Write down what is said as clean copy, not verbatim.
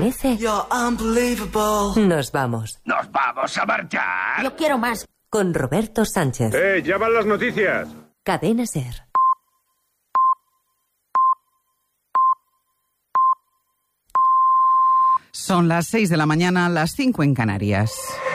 amanece, nos vamos. ¡Nos vamos a marchar! Yo quiero más. Con Roberto Sánchez. Ya van las noticias. Cadena SER. Son las 6 de la mañana, las 5 en Canarias.